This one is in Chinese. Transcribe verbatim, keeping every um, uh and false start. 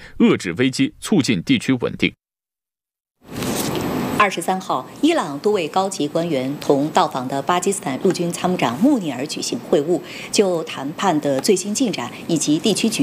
遏制危机，促进地区稳定。 二十三号，伊朗多位高级官员同到访的巴基斯坦陆军参谋长穆尼尔举行会晤，就谈判的最新进展以及地区局